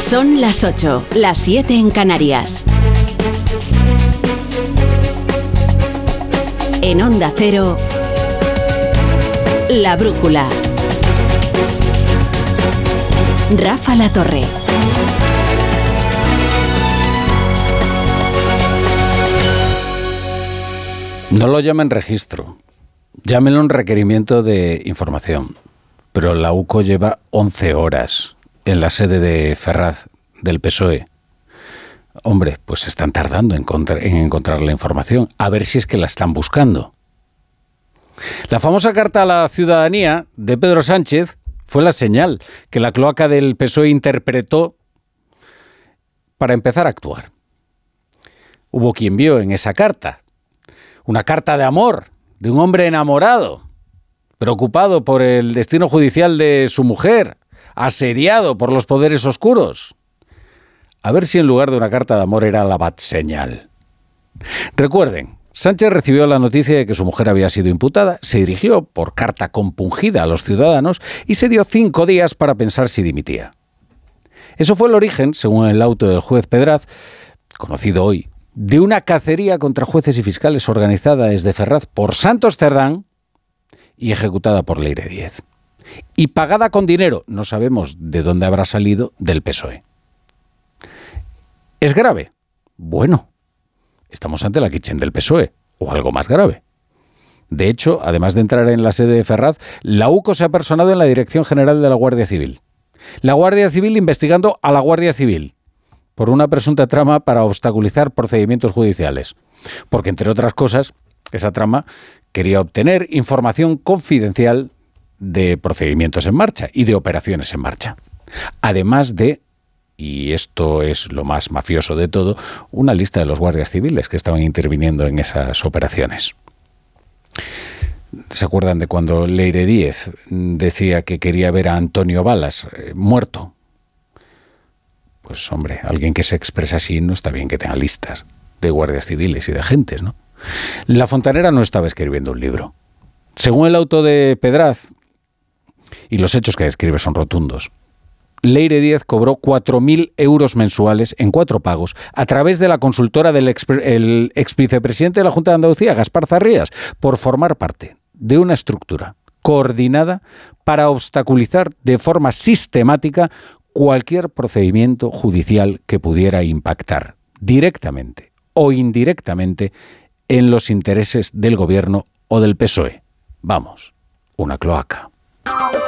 Son las 8, las 7 en Canarias. En Onda Cero, La Brújula. Rafa La Torre. No lo llamen registro, llámenlo un requerimiento de información. Pero la UCO lleva 11 horas en la sede de Ferraz, del PSOE. Hombre, pues están tardando en encontrar la información, a ver si es que la están buscando. La famosa carta a la ciudadanía de Pedro Sánchez fue la señal que la cloaca del PSOE interpretó para empezar a actuar. Hubo quien vio en esa carta una carta de amor de un hombre enamorado, preocupado por el destino judicial de su mujer, asediado por los poderes oscuros. A ver si en lugar de una carta de amor era la batseñal. Recuerden, Sánchez recibió la noticia de que su mujer había sido imputada, se dirigió por carta compungida a los ciudadanos y se dio 5 días para pensar si dimitía. Eso fue el origen, según el auto del juez Pedraz, conocido hoy, de una cacería contra jueces y fiscales organizada desde Ferraz por Santos Cerdán y ejecutada por Leire Díez. Y pagada con dinero, no sabemos de dónde habrá salido, del PSOE. ¿Es grave? Bueno, estamos ante la kitchen del PSOE, o algo más grave. De hecho, además de entrar en la sede de Ferraz, la UCO se ha personado en la Dirección General de la Guardia Civil. La Guardia Civil investigando a la Guardia Civil por una presunta trama para obstaculizar procedimientos judiciales. Porque, entre otras cosas, esa trama quería obtener información confidencial de procedimientos en marcha y de operaciones en marcha. Además de, y esto es lo más mafioso de todo, una lista de los guardias civiles que estaban interviniendo en esas operaciones. ¿Se acuerdan de cuando Leire Díez decía que quería ver a Antonio Balas muerto? Pues hombre, alguien que se expresa así no está bien que tenga listas de guardias civiles y de agentes, ¿no? La fontanera no estaba escribiendo un libro. Según el auto de Pedraz, y los hechos que describe son rotundos, Leire Díez cobró 4.000 euros mensuales en 4 pagos a través de la consultora del ex vicepresidente de la Junta de Andalucía, Gaspar Zarrías, por formar parte de una estructura coordinada para obstaculizar de forma sistemática cualquier procedimiento judicial que pudiera impactar directamente o indirectamente en los intereses del gobierno o del PSOE. Vamos, una cloaca.